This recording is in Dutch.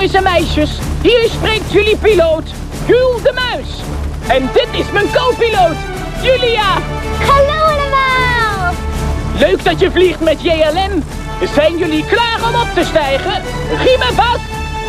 Jongens en meisjes, hier spreekt jullie piloot, Jules de Muis. En dit is mijn co-piloot, Julia. Hallo allemaal! Leuk dat je vliegt met JLM. Zijn jullie klaar om op te stijgen? Riemen vast!